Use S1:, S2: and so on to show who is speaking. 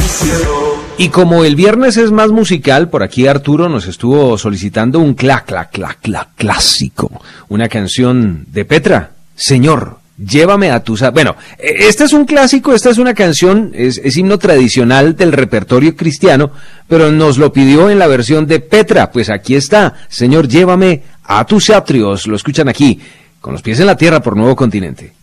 S1: Y como el viernes es más musical, por aquí Arturo nos estuvo solicitando un clásico, una canción de Petra, Señor, llévame a tus... Bueno, este es un clásico, esta es una canción, es himno tradicional del repertorio cristiano, pero nos lo pidió en la versión de Petra. Pues aquí está, Señor, llévame a tus atrios. Lo escuchan aquí, con los pies en la tierra por Nuevo Continente.